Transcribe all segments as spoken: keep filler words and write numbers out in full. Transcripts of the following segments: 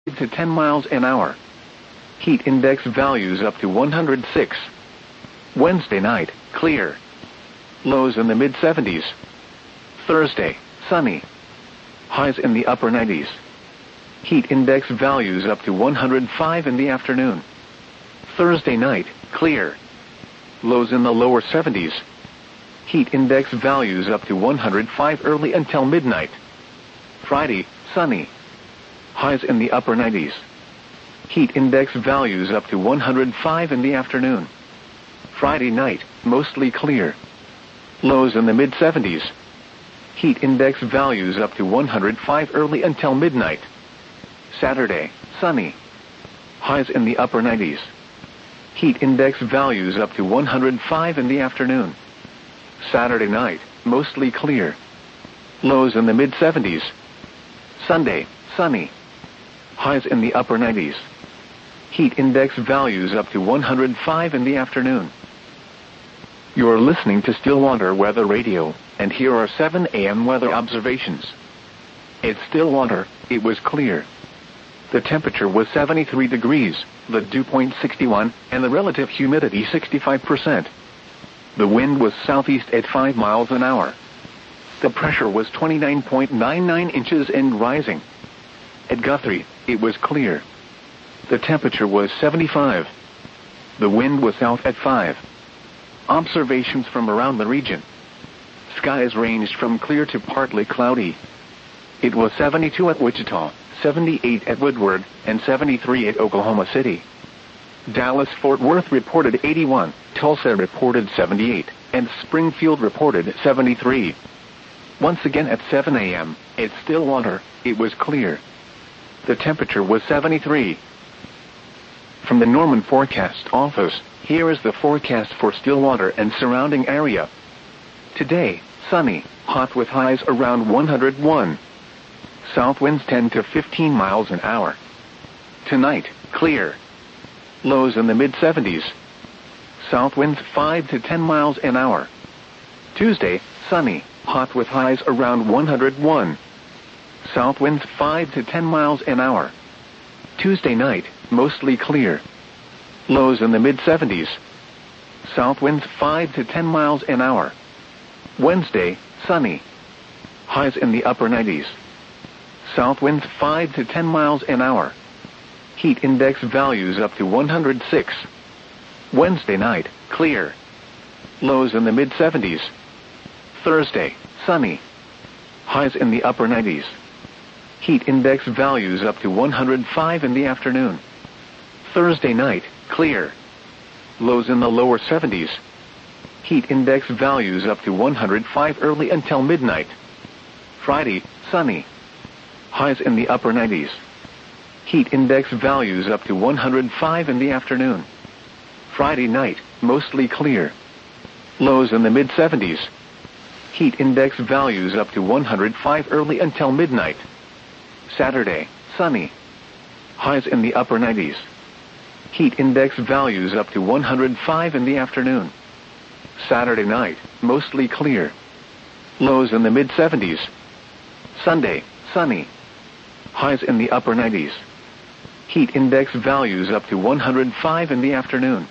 to ten miles an hour. Heat index values up to one hundred six. Wednesday night, clear. Lows in the mid seventies. Thursday, sunny. Highs in the upper nineties. Heat index values up to one hundred five in the afternoon. Thursday night, clear. Lows in the lower seventies. Heat index values up to one hundred five early until midnight. Friday, sunny. Highs in the upper nineties. Heat index values up to one hundred five in the afternoon. Friday night, mostly clear. Lows in the mid seventies. Heat index values up to one hundred five early until midnight. Saturday, sunny. Highs in the upper nineties. Heat index values up to one hundred five in the afternoon. Saturday night, mostly clear. Lows in the mid seventies. Sunday, sunny. Highs in the upper nineties. Heat index values up to one hundred five in the afternoon. You're listening to Stillwater Weather Radio, and here are seven a m weather observations. At Stillwater, it was clear. The temperature was seventy-three degrees, the dew point sixty-one, and the relative humidity sixty-five percent. The wind was southeast at five miles an hour. The pressure was twenty-nine point nine nine inches and rising. At Guthrie, it was clear. The temperature was seventy-five. The wind was south at five. Observations from around the region. Skies ranged from clear to partly cloudy. It was seventy-two at Wichita, seventy-eight at Woodward, and seventy-three at Oklahoma City. Dallas-Fort Worth reported eighty-one, Tulsa reported seventy-eight, and Springfield reported seventy-three. Once again at seven a m, at Stillwater, it was clear. The temperature was seventy-three. From the Norman Forecast Office, here is the forecast for Stillwater and surrounding area. Today, sunny, hot with highs around one hundred one. South winds ten to fifteen miles an hour. Tonight, clear. Lows in the mid seventies. South winds five to ten miles an hour. Tuesday, sunny, hot with highs around one hundred one. South winds five to ten miles an hour. Tuesday night, mostly clear. Lows in the mid seventies. South winds five to ten miles an hour. Wednesday, sunny. Highs in the upper nineties. South winds five to ten miles an hour. Heat index values up to one hundred six. Wednesday night, clear. Lows in the mid seventies. Thursday, sunny. Highs in the upper nineties. Heat index values up to one hundred five in the afternoon. Thursday night, clear. Lows in the lower seventies. Heat index values up to one hundred five early until midnight. Friday, sunny. Highs in the upper nineties. Heat index values up to one hundred five in the afternoon. Friday night, mostly clear. Lows in the mid seventies. Heat index values up to one hundred five early until midnight. Saturday, sunny. Highs in the upper nineties. Heat index values up to one hundred five in the afternoon. Saturday night, mostly clear. Lows in the mid seventies. Sunday, sunny. Highs in the upper nineties. Heat index values up to one hundred five in the afternoon.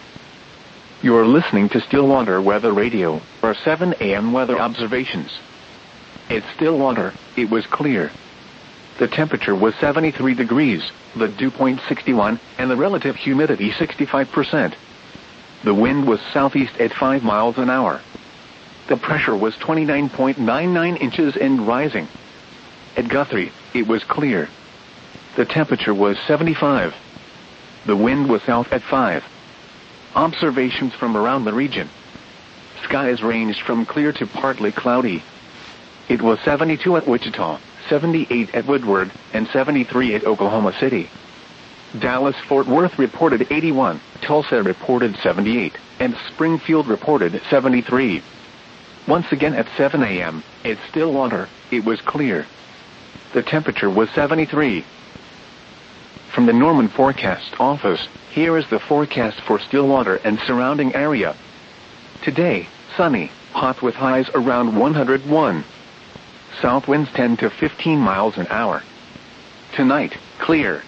You're listening to Stillwater Weather Radio, our seven a m weather observations. At Stillwater, it was clear. The temperature was seventy-three degrees, the dew point sixty-one, and the relative humidity sixty-five percent. The wind was southeast at five miles an hour. The pressure was twenty-nine point nine nine inches and rising. At Guthrie, it was clear. The temperature was seventy-five. The wind was south at five. Observations from around the region. Skies ranged from clear to partly cloudy. It was seventy-two at Wichita, seventy-eight at Woodward, and seventy-three at Oklahoma City. Dallas-Fort Worth reported eighty-one, Tulsa reported seventy-eight, and Springfield reported seventy-three. Once again at seven a m, at Stillwater, it was clear. The temperature was seventy-three. From the Norman Forecast Office, here is the forecast for Stillwater and surrounding area. Today, sunny, hot with highs around one hundred one. South winds ten to fifteen miles an hour. Tonight, clear.